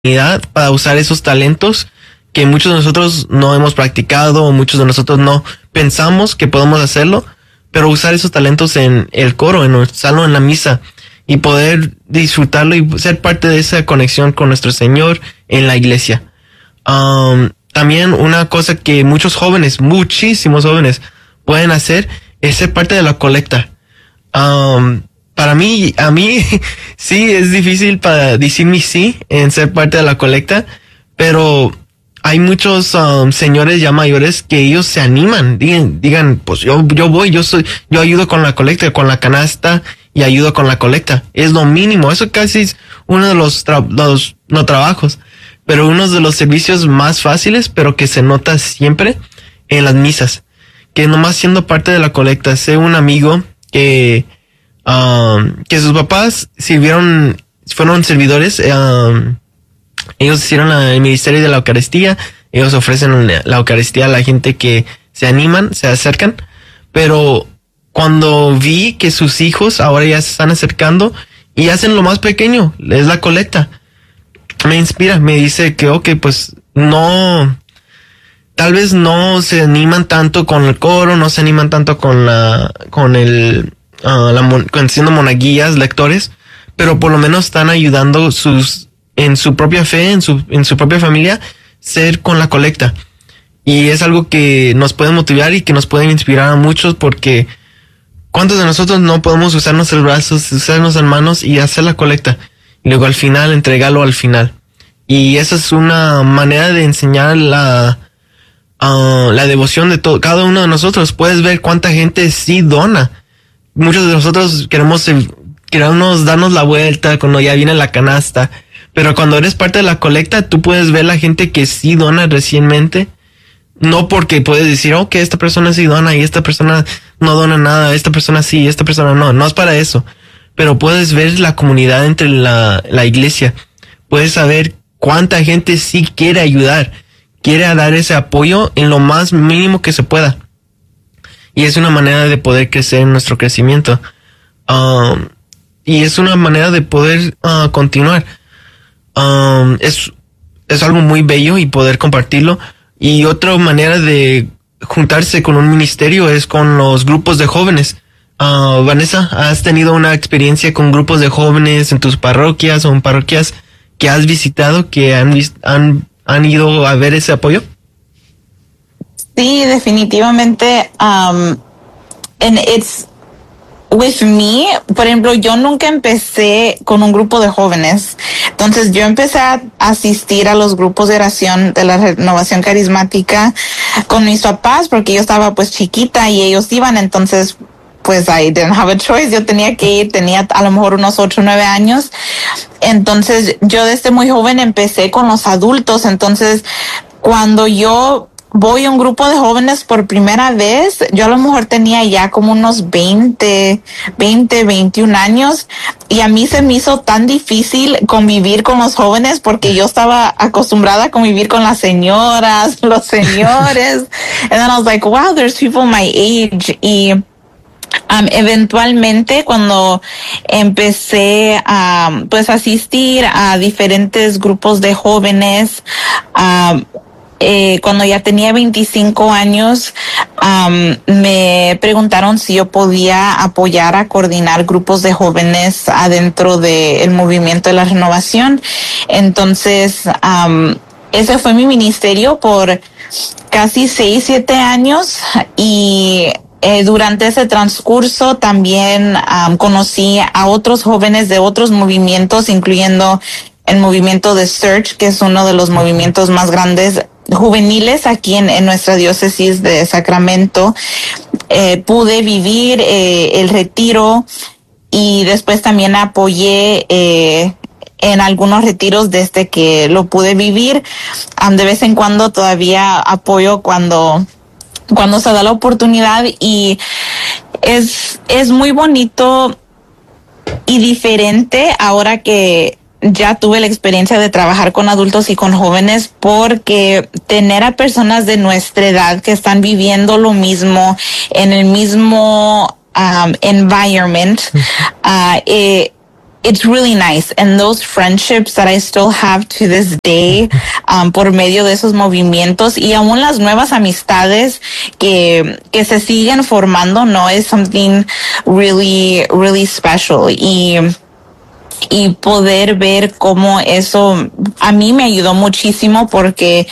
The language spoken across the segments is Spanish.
oportunidad para usar esos talentos que muchos de nosotros no hemos practicado o muchos de nosotros no pensamos que podemos hacerlo, pero usar esos talentos en el coro, en usarlo en la misa y poder disfrutarlo y ser parte de esa conexión con nuestro Señor en la iglesia. También una cosa que muchos jóvenes, muchísimos jóvenes pueden hacer es ser parte de la colecta. A mí sí es difícil para decir mi sí en ser parte de la colecta, pero hay muchos señores ya mayores que ellos se animan, digan, pues yo voy, yo ayudo con la colecta, con la canasta y ayudo con la colecta. Es lo mínimo, eso casi es uno de los no trabajos, pero uno de los servicios más fáciles, pero que se nota siempre en las misas, que nomás siendo parte de la colecta. Sé un amigo que sus papás fueron servidores, ellos hicieron el ministerio de la Eucaristía, ellos ofrecen la Eucaristía a la gente que se animan, se acercan, pero cuando vi que sus hijos ahora ya se están acercando y hacen lo más pequeño, es la colecta, me inspira, me dice que pues no, tal vez no se animan tanto con el coro, no se animan tanto siendo monaguillas, lectores, pero por lo menos están ayudando en su propia fe, en su propia familia, ser con la colecta. Y es algo que nos puede motivar y que nos puede inspirar a muchos, porque ¿cuántos de nosotros no podemos usarnos el brazo, usarnos las manos y hacer la colecta? Y luego al final, entregarlo al final. Y esa es una manera de enseñar la devoción de cada uno de nosotros. Puedes ver cuánta gente sí dona. Muchos de nosotros queremos darnos la vuelta cuando ya viene la canasta, pero cuando eres parte de la colecta, tú puedes ver la gente que sí dona recientemente, no porque puedes decir, que esta persona sí dona y esta persona no dona nada, esta persona sí, esta persona no es para eso, pero puedes ver la comunidad entre la iglesia, puedes saber cuánta gente sí quiere ayudar, quiere dar ese apoyo en lo más mínimo que se pueda. Y es una manera de poder crecer en nuestro crecimiento. Y es una manera de poder continuar. Es algo muy bello y poder compartirlo. Y otra manera de juntarse con un ministerio es con los grupos de jóvenes. Vanessa, ¿has tenido una experiencia con grupos de jóvenes en tus parroquias o en parroquias que has visitado que han ido a ver ese apoyo? Sí, definitivamente. With me, por ejemplo, yo nunca empecé con un grupo de jóvenes. Entonces yo empecé a asistir a los grupos de oración de la Renovación Carismática con mis papás, porque yo estaba pues chiquita y ellos iban, entonces pues I didn't have a choice, yo tenía que ir, tenía a lo mejor unos 8 o 9 años. Entonces yo desde muy joven empecé con los adultos. Entonces cuando yo voy a un grupo de jóvenes por primera vez, yo a lo mejor tenía ya como unos 21 años, y a mí se me hizo tan difícil convivir con los jóvenes porque yo estaba acostumbrada a convivir con las señoras, los señores. And then I was like, wow, there's people my age. Y eventualmente cuando empecé a pues asistir a diferentes grupos de jóvenes, cuando ya tenía 25 años, me preguntaron si yo podía apoyar a coordinar grupos de jóvenes adentro del movimiento de la renovación. Entonces, ese fue mi ministerio por casi 6-7 años, y durante ese transcurso también conocí a otros jóvenes de otros movimientos, incluyendo el movimiento de Search, que es uno de los movimientos más grandes juveniles aquí en nuestra diócesis de Sacramento. Pude vivir el retiro, y después también apoyé en algunos retiros desde que lo pude vivir. De vez en cuando todavía apoyo cuando se da la oportunidad, y es muy bonito y diferente ahora que ya tuve la experiencia de trabajar con adultos y con jóvenes, porque tener a personas de nuestra edad que están viviendo lo mismo en el mismo environment, it's really nice. And those friendships that I still have to this day, por medio de esos movimientos, y aún las nuevas amistades que se siguen formando, no, es something really, really special. Y poder ver cómo eso a mí me ayudó muchísimo porque,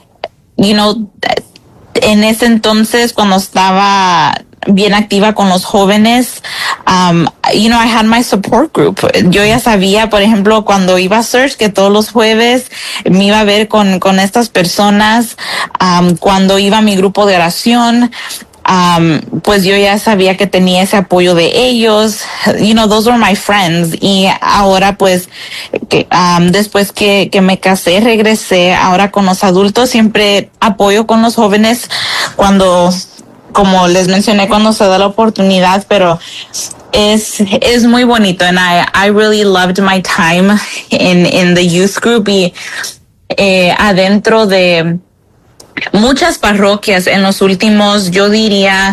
en ese entonces, cuando estaba bien activa con los jóvenes, I had my support group. Yo ya sabía, por ejemplo, cuando iba a Search, que todos los jueves me iba a ver con estas personas. Cuando iba a mi grupo de oración, pues yo ya sabía que tenía ese apoyo de ellos. Those were my friends. Y ahora, pues, después que me casé, regresé ahora con los adultos. Siempre apoyo con los jóvenes cuando, como les mencioné, cuando se da la oportunidad, pero es muy bonito. And I really loved my time in the youth group y adentro de muchas parroquias en los últimos, yo diría,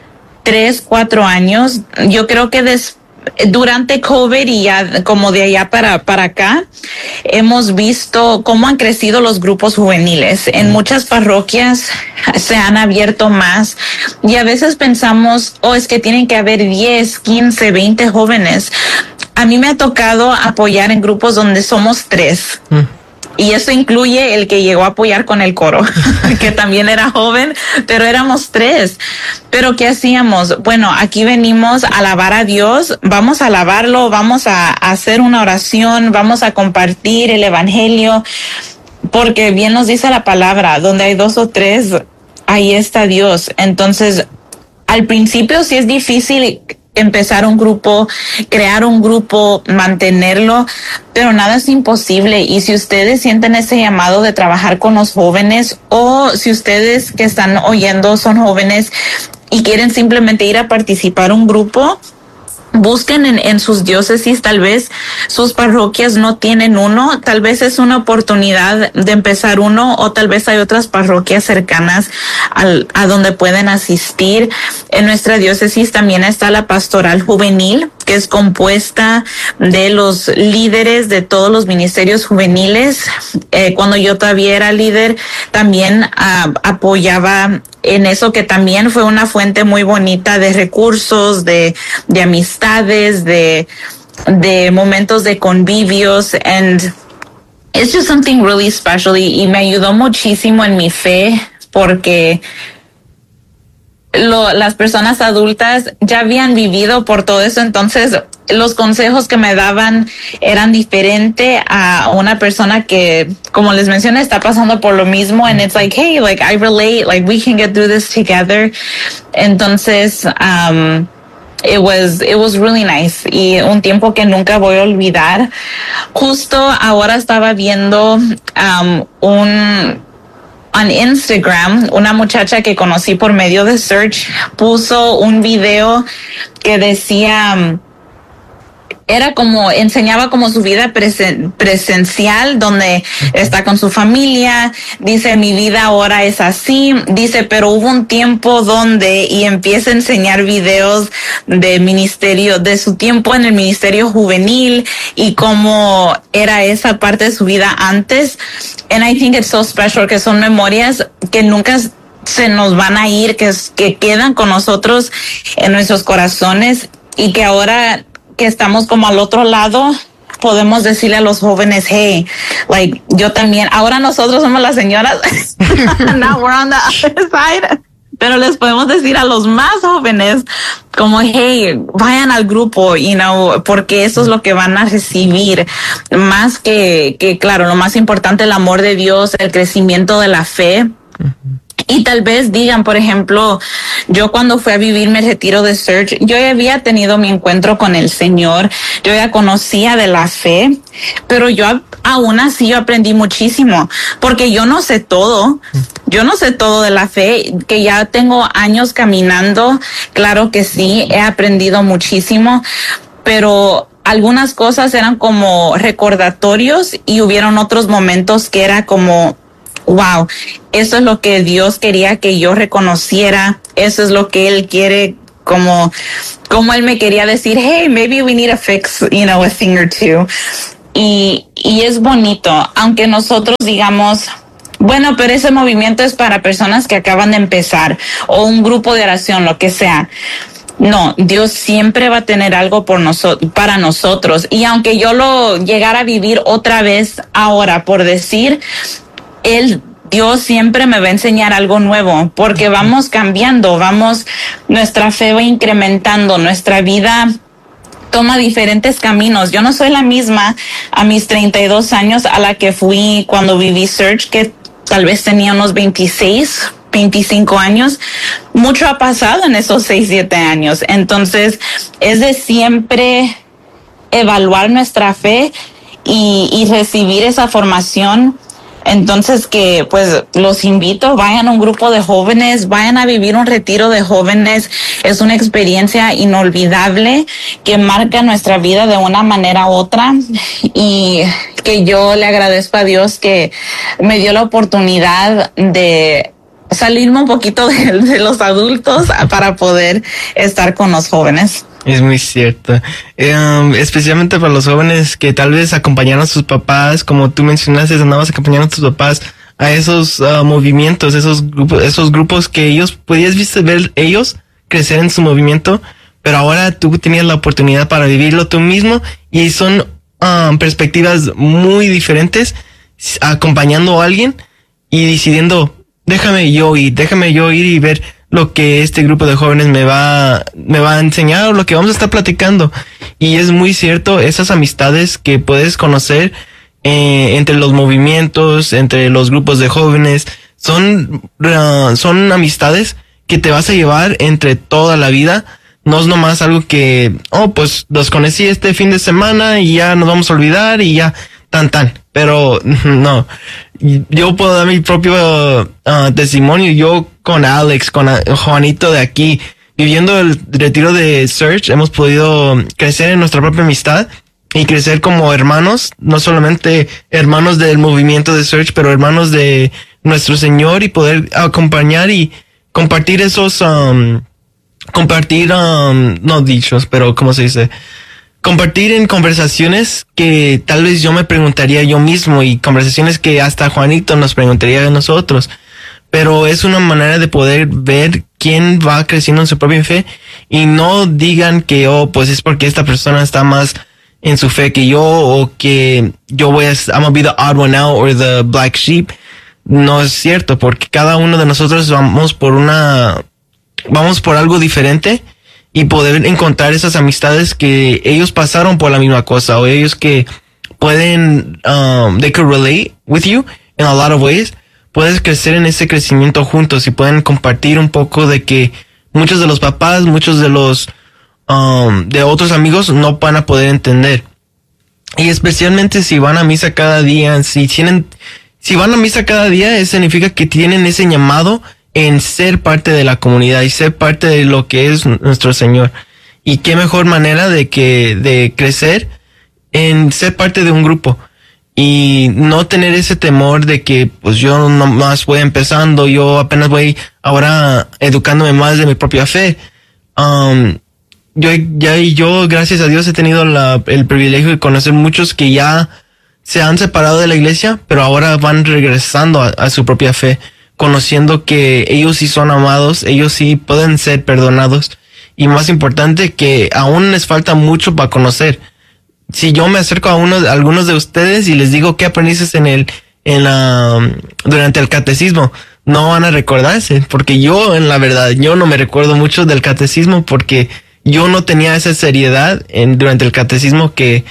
3-4 años. Yo creo que durante COVID y ya como de allá para acá, hemos visto cómo han crecido los grupos juveniles. En muchas parroquias se han abierto más y a veces pensamos, es que tienen que haber 10, 15, 20 jóvenes. A mí me ha tocado apoyar en grupos donde somos 3. Y eso incluye el que llegó a apoyar con el coro, que también era joven, pero éramos 3. Pero ¿qué hacíamos? Bueno, aquí venimos a alabar a Dios, vamos a alabarlo, vamos a hacer una oración, vamos a compartir el evangelio, porque bien nos dice la palabra, donde hay 2 o 3, ahí está Dios. Entonces, al principio sí es difícil empezar un grupo, crear un grupo, mantenerlo, pero nada es imposible. Y si ustedes sienten ese llamado de trabajar con los jóvenes, o si ustedes que están oyendo son jóvenes y quieren simplemente ir a participar un grupo, busquen en sus diócesis. Tal vez sus parroquias no tienen uno, tal vez es una oportunidad de empezar uno, o tal vez hay otras parroquias cercanas a donde pueden asistir. En nuestra diócesis también está la pastoral juvenil, que es compuesta de los líderes de todos los ministerios juveniles. Cuando yo todavía era líder, también apoyaba en eso, que también fue una fuente muy bonita de recursos, de amistades, de momentos de convivios, and it's just something really special. Y me ayudó muchísimo en mi fe, porque las personas adultas ya habían vivido por todo eso, entonces los consejos que me daban eran diferentes a una persona que, como les mencioné, está pasando por lo mismo, and it's like, hey, like I relate, like we can get through this together. Entonces, it was really nice, y un tiempo que nunca voy a olvidar. Justo ahora estaba viendo en Instagram, una muchacha que conocí por medio de Search puso un video que decía, enseñaba como su vida presencial, donde está con su familia. Dice, mi vida ahora es así. Dice, pero hubo un tiempo y empieza a enseñar videos de ministerio, de su tiempo en el ministerio juvenil y cómo era esa parte de su vida antes. And I think it's so special, que son memorias que nunca se nos van a ir, que quedan con nosotros en nuestros corazones, y que ahora que estamos como al otro lado, podemos decirle a los jóvenes, hey, like, yo también, ahora nosotros somos las señoras, now we're on the other side, pero les podemos decir a los más jóvenes como, hey, vayan al grupo, porque eso es lo que van a recibir, más que claro, lo más importante, el amor de Dios, el crecimiento de la fe. Y tal vez digan, por ejemplo, yo cuando fui a vivir mi retiro de Search, yo ya había tenido mi encuentro con el Señor, yo ya conocía de la fe, pero yo aún así yo aprendí muchísimo, porque yo no sé todo de la fe, que ya tengo años caminando, claro que sí, he aprendido muchísimo, pero algunas cosas eran como recordatorios, y hubieron otros momentos que era como, wow, eso es lo que Dios quería que yo reconociera, eso es lo que Él quiere como él me quería decir, hey, maybe we need to fix, a thing or two. Y es bonito, aunque nosotros digamos, bueno, pero ese movimiento es para personas que acaban de empezar, o un grupo de oración, lo que sea. No, Dios siempre va a tener algo para nosotros. Y aunque yo lo llegara a vivir otra vez ahora, por decir, Dios siempre me va a enseñar algo nuevo, porque vamos cambiando, nuestra fe va incrementando, nuestra vida toma diferentes caminos. Yo no soy la misma a mis 32 años a la que fui cuando viví Search, que tal vez tenía unos 26, 25 años. Mucho ha pasado en esos 6, 7 años. Entonces, es de siempre evaluar nuestra fe y recibir esa formación. Entonces, que pues los invito, vayan a un grupo de jóvenes, vayan a vivir un retiro de jóvenes. Es una experiencia inolvidable que marca nuestra vida de una manera u otra, y que yo le agradezco a Dios que me dio la oportunidad de salirme un poquito de los adultos para poder estar con los jóvenes. Es muy cierto. Especialmente para los jóvenes que tal vez acompañaron a sus papás, como tú mencionaste, andabas acompañando a tus papás a esos movimientos, esos grupos que ellos podías ver ellos crecer en su movimiento, pero ahora tú tenías la oportunidad para vivirlo tú mismo, y son perspectivas muy diferentes, acompañando a alguien y decidiendo, déjame yo ir y ver lo que este grupo de jóvenes me va a enseñar, o lo que vamos a estar platicando. Y es muy cierto, esas amistades que puedes conocer entre los movimientos, entre los grupos de jóvenes, son amistades que te vas a llevar entre toda la vida. No es nomás algo que, pues los conocí este fin de semana y ya nos vamos a olvidar y ya, tan. Pero no, yo puedo dar mi propio testimonio. Yo con Alex, con Juanito de aquí, viviendo el retiro de Search, hemos podido crecer en nuestra propia amistad y crecer como hermanos, no solamente hermanos del movimiento de Search, pero hermanos de nuestro Señor, y poder acompañar y compartir esos, no dichos, pero ¿cómo se dice? Compartir en conversaciones que tal vez yo me preguntaría yo mismo, y conversaciones que hasta Juanito nos preguntaría a nosotros. Pero es una manera de poder ver quién va creciendo en su propia fe, y no digan que, pues es porque esta persona está más en su fe que yo, o que yo I'm gonna be the odd one out or the black sheep. No es cierto, porque cada uno de nosotros vamos por algo diferente, y poder encontrar esas amistades que ellos pasaron por la misma cosa, o ellos que pueden, they could relate with you in a lot of ways. Puedes crecer en ese crecimiento juntos, y pueden compartir un poco de que muchos de los papás, muchos de los, de otros amigos no van a poder entender. Y especialmente si van a misa cada día, si van a misa cada día, eso significa que tienen ese llamado en ser parte de la comunidad y ser parte de lo que es nuestro Señor. Y qué mejor manera de crecer en ser parte de un grupo, y no tener ese temor de que pues yo nomás voy empezando, yo apenas voy ahora educándome más de mi propia fe. Yo gracias a Dios he tenido el privilegio de conocer muchos que ya se han separado de la iglesia, pero ahora van regresando a su propia fe, conociendo que ellos sí son amados, ellos sí pueden ser perdonados, y más importante, que aún les falta mucho para conocer. Si yo me acerco a algunos de ustedes y les digo qué aprendiste durante el catecismo, no van a recordarse, porque yo, en la verdad, yo no me recuerdo mucho del catecismo, porque yo no tenía esa seriedad durante el catecismo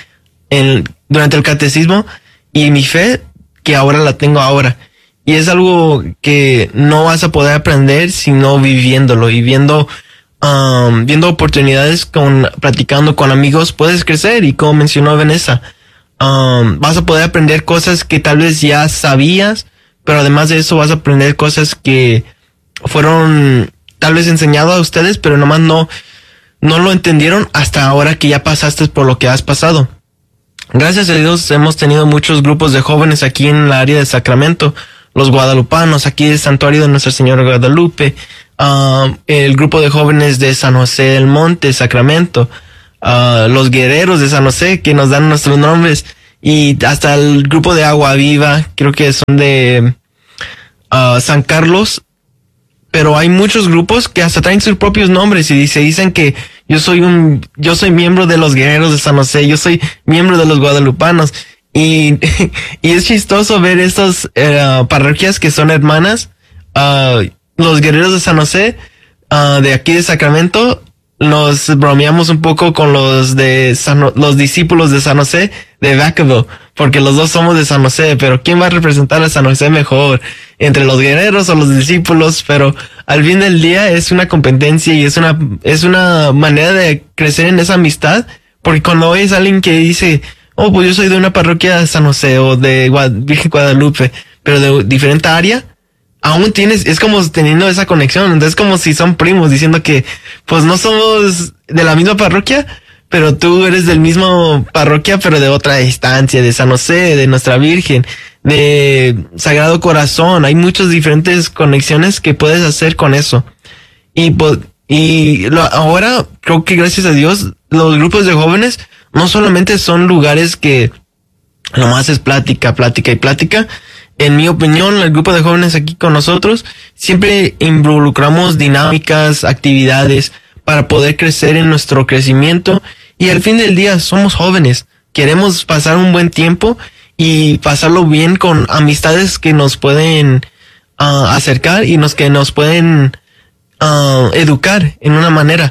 y mi fe que ahora la tengo ahora. Y es algo que no vas a poder aprender sino viviéndolo, y viendo oportunidades, platicando con amigos, puedes crecer. Y como mencionó Vanessa, vas a poder aprender cosas que tal vez ya sabías, pero además de eso vas a aprender cosas que fueron tal vez enseñadas a ustedes, pero nomás no lo entendieron hasta ahora que ya pasaste por lo que has pasado. Gracias a Dios hemos tenido muchos grupos de jóvenes aquí en la área de Sacramento, los guadalupanos, aquí del Santuario de Nuestra Señora de Guadalupe, el grupo de jóvenes de San José del Monte, Sacramento, los guerreros de San José, que nos dan nuestros nombres, y hasta el grupo de Agua Viva, creo que son de San Carlos. Pero hay muchos grupos que hasta traen sus propios nombres y se dicen que yo soy miembro de los guerreros de San José, yo soy miembro de los guadalupanos. Y es chistoso ver estas parroquias que son hermanas. Los guerreros de San José, de aquí de Sacramento, nos bromeamos un poco con los discípulos de San José de Vacaville, porque los dos somos de San José, pero ¿quién va a representar a San José mejor? ¿Entre los guerreros o los discípulos? Pero al fin del día es una competencia y es una manera de crecer en esa amistad, porque cuando ves a alguien que dice, oh, pues yo soy de una parroquia de San José o de Virgen Guadalupe, pero de diferente área, aún es como teniendo esa conexión. Entonces, como si son primos, diciendo que, pues no somos de la misma parroquia, pero tú eres del mismo parroquia, pero de otra distancia, de San José, de Nuestra Virgen, de Sagrado Corazón. Hay muchas diferentes conexiones que puedes hacer con eso. Ahora, creo que gracias a Dios, los grupos de jóvenes no solamente son lugares que nomás es plática. En mi opinión, el grupo de jóvenes aquí con nosotros siempre involucramos dinámicas, actividades para poder crecer en nuestro crecimiento, y al fin del día somos jóvenes, queremos pasar un buen tiempo y pasarlo bien con amistades que nos pueden acercar y que nos pueden educar en una manera.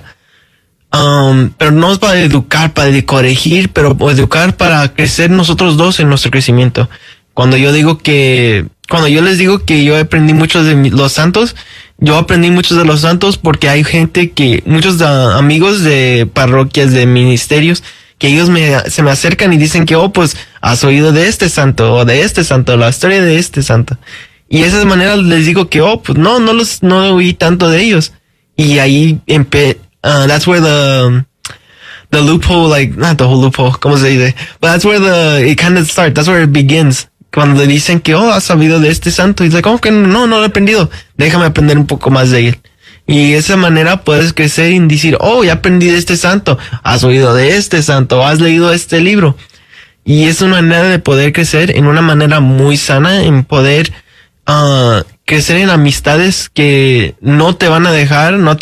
Pero no es para educar, para corregir, pero educar para crecer nosotros dos en nuestro crecimiento. Cuando yo les digo que yo aprendí mucho de los santos, yo aprendí muchos de los santos porque hay gente muchos amigos de parroquias, de ministerios, que ellos se me acercan y dicen que, oh, pues, has oído de este santo, o de este santo, la historia de este santo. Y de esa manera les digo que, oh, pues, no oí tanto de ellos. Y ahí that's where the loophole, like, not the whole loophole, ¿cómo se dice? But that's where it kind of starts, that's where it begins. Cuando dicen que, oh, has sabido de este santo, y dice, ¿cómo que no lo he aprendido? Déjame aprender un poco más de él. Y de esa manera puedes crecer y decir, oh, ya aprendí de este santo, has oído de este santo, has leído este libro. Y es una manera de poder crecer en una manera muy sana, en poder crecer en amistades que no te van a dejar, no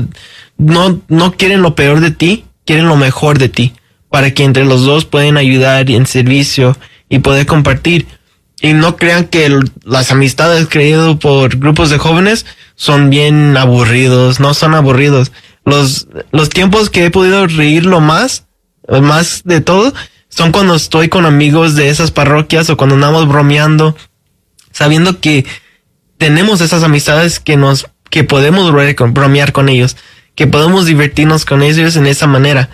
quieren lo peor de ti, quieren lo mejor de ti, para que entre los dos pueden ayudar en servicio y poder compartir. Y no crean que las amistades creadas por grupos de jóvenes son bien aburridos, no son aburridos. Los tiempos que he podido reír más de todo, son cuando estoy con amigos de esas parroquias o cuando andamos bromeando, sabiendo que tenemos esas amistades que podemos bromear con ellos, que podemos divertirnos con ellos en esa manera.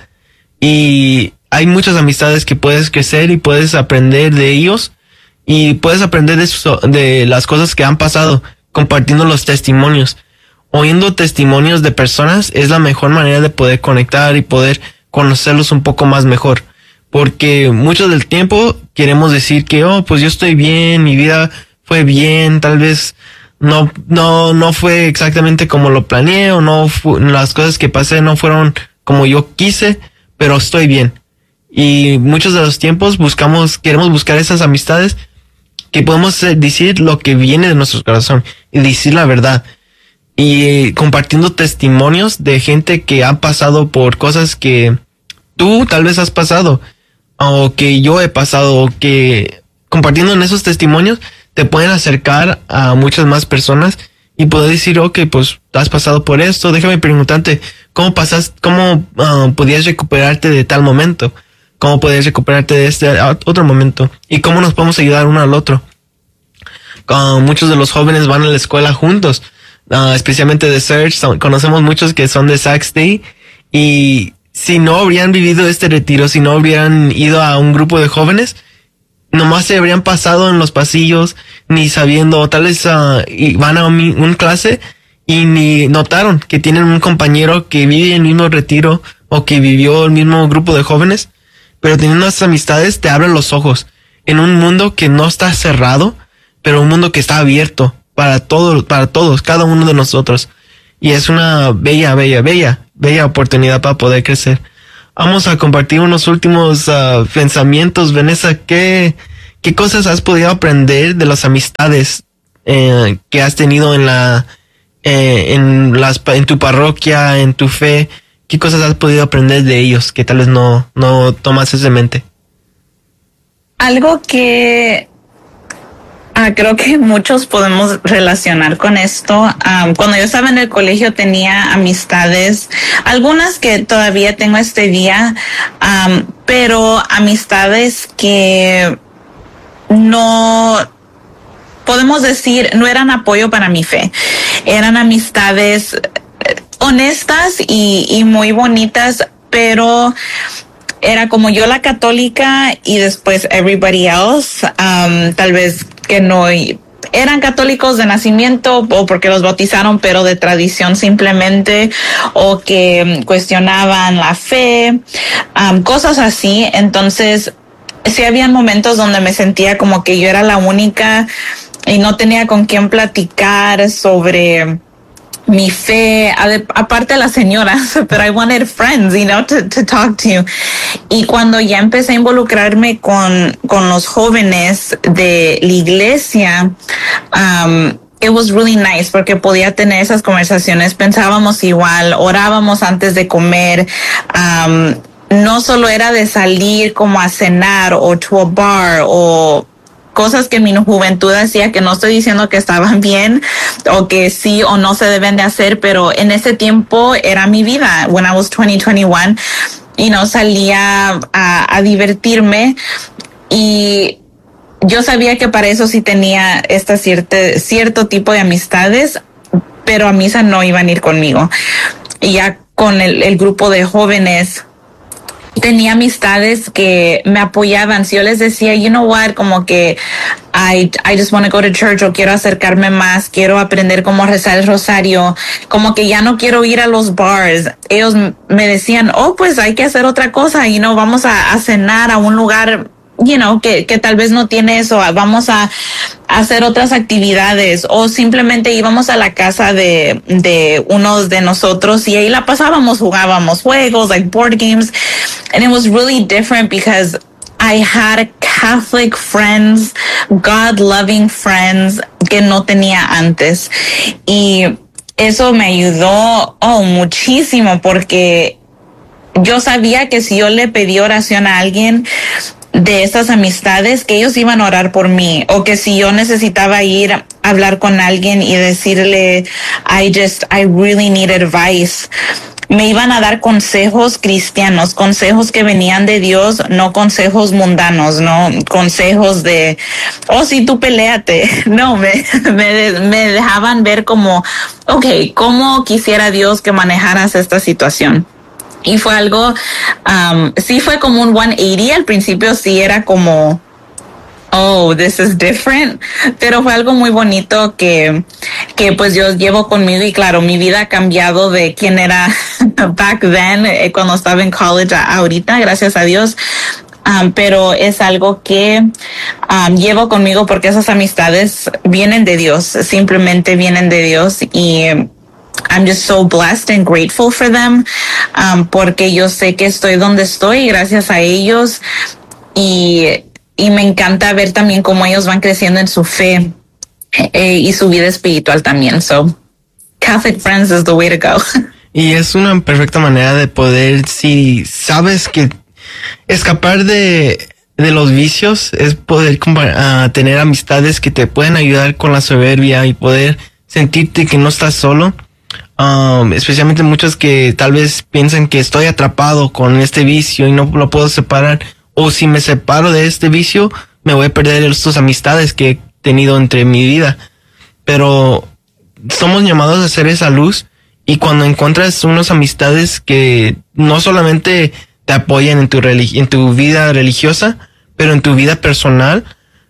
Y hay muchas amistades que puedes crecer y puedes aprender de ellos. Y puedes aprender de las cosas que han pasado, compartiendo los testimonios. Oyendo testimonios de personas es la mejor manera de poder conectar y poder conocerlos un poco más mejor. Porque mucho del tiempo queremos decir que, oh, pues yo estoy bien, mi vida fue bien, tal vez no fue exactamente como lo planeé, o las cosas que pasé no fueron como yo quise, pero estoy bien. Y muchos de los tiempos queremos buscar esas amistades que podemos decir lo que viene de nuestro corazón y decir la verdad, y compartiendo testimonios de gente que ha pasado por cosas que tú tal vez has pasado o que yo he pasado, o que compartiendo en esos testimonios te pueden acercar a muchas más personas y poder decir, ok, pues has pasado por esto, déjame preguntarte cómo podías recuperarte de tal momento. ¿Cómo puedes recuperarte de este otro momento? ¿Y cómo nos podemos ayudar uno al otro? Muchos de los jóvenes van a la escuela juntos, especialmente de Search. Conocemos muchos que son de Sac State, y si no habrían vivido este retiro, si no habrían ido a un grupo de jóvenes, nomás se habrían pasado en los pasillos, ni sabiendo, o tal vez van a un clase y ni notaron que tienen un compañero que vive en el mismo retiro o que vivió el mismo grupo de jóvenes. Pero teniendo esas amistades te abren los ojos en un mundo que no está cerrado, pero un mundo que está abierto para todos, cada uno de nosotros. y es una bella oportunidad para poder crecer. Vamos a compartir unos últimos pensamientos. Vanessa, ¿qué cosas has podido aprender de las amistades que has tenido en tu parroquia, en tu fe? ¿Qué cosas has podido aprender de ellos que tal vez no tomas en mente? Algo que creo que muchos podemos relacionar con esto. Cuando yo estaba en el colegio tenía amistades, algunas que todavía tengo este día, pero amistades que no podemos decir no eran apoyo para mi fe. Eran amistades honestas y muy bonitas, pero era como yo la católica y después everybody else, tal vez que no eran católicos de nacimiento o porque los bautizaron, pero de tradición simplemente, o que cuestionaban la fe, cosas así. Entonces, sí habían momentos donde me sentía como que yo era la única y no tenía con quién platicar sobre mi fe, aparte de las señoras, but I wanted friends, to talk to. Y cuando ya empecé a involucrarme con los jóvenes de la iglesia, it was really nice porque podía tener esas conversaciones, pensábamos igual, orábamos antes de comer, no solo era de salir como a cenar o to a bar o cosas que en mi juventud hacía, que no estoy diciendo que estaban bien o que sí o no se deben de hacer, pero en ese tiempo era mi vida. When I was 21, salía a divertirme, y yo sabía que para eso sí tenía cierto tipo de amistades, pero a misa no iban a ir conmigo. Y ya con el grupo de jóvenes tenía amistades que me apoyaban. Si yo les decía, you know what, como que I just want to go to church, o quiero acercarme más, quiero aprender cómo rezar el rosario, como que ya no quiero ir a los bars, ellos me decían, pues hay que hacer otra cosa, vamos a cenar a un lugar que tal vez no tiene eso, vamos a hacer otras actividades, o simplemente íbamos a la casa de unos de nosotros y ahí la pasábamos, jugábamos juegos, like board games, and it was really different because I had Catholic friends, God-loving friends que no tenía antes, y eso me ayudó muchísimo, porque yo sabía que si yo le pedí oración a alguien de esas amistades, que ellos iban a orar por mí, o que si yo necesitaba ir a hablar con alguien y decirle I really need advice, me iban a dar consejos cristianos, consejos que venían de Dios, no consejos mundanos, no consejos de si tú peléate. No, me dejaban ver como cómo quisiera Dios que manejaras esta situación. Y fue algo, sí fue como un 180. Al principio sí era como, this is different, pero fue algo muy bonito que pues yo llevo conmigo, y claro, mi vida ha cambiado de quién era back then, cuando estaba en college, a ahorita, gracias a Dios. Pero es algo que llevo conmigo porque esas amistades vienen de Dios, simplemente vienen de Dios, y I'm just so blessed and grateful for them, porque yo sé que estoy donde estoy gracias a ellos, y me encanta ver también cómo ellos van creciendo en su fe y su vida espiritual también. So, Catholic friends is the way to go. Y es una perfecta manera de poder, si sabes que escapar de los vicios, es poder tener amistades que te pueden ayudar con la soberbia y poder sentirte que no estás solo. Especialmente muchos que tal vez piensan que estoy atrapado con este vicio y no lo puedo separar, o si me separo de este vicio me voy a perder estas amistades que he tenido entre mi vida. Pero somos llamados a ser esa luz, y cuando encuentras unas amistades que no solamente te apoyan en tu vida religiosa, pero en tu vida personal,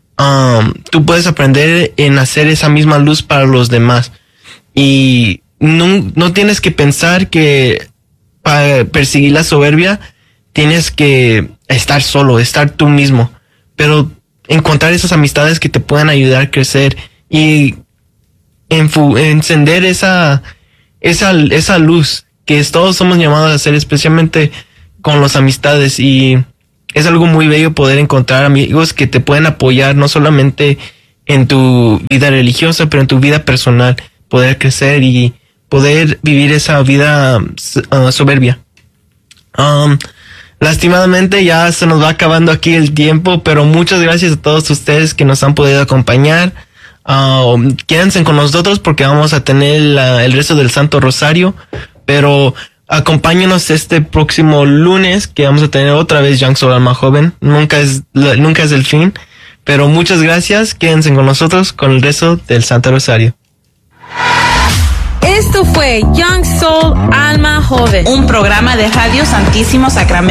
tú puedes aprender en hacer esa misma luz para los demás. Y no tienes que pensar que para perseguir la soberbia tienes que estar solo, estar tú mismo, pero encontrar esas amistades que te puedan ayudar a crecer y encender esa luz que todos somos llamados a hacer, especialmente con las amistades. Y es algo muy bello poder encontrar amigos que te pueden apoyar no solamente en tu vida religiosa, pero en tu vida personal, poder crecer y poder vivir esa vida soberbia. Lastimadamente ya se nos va acabando aquí el tiempo, pero muchas gracias a todos ustedes que nos han podido acompañar. Quédense con nosotros porque vamos a tener el resto del Santo Rosario, pero acompáñenos este próximo lunes que vamos a tener otra vez Young Soul Alma Joven. Nunca es el fin, pero muchas gracias. Quédense con nosotros con el resto del Santo Rosario. Esto fue Young Soul Alma Joven, un programa de Radio Santísimo Sacramento.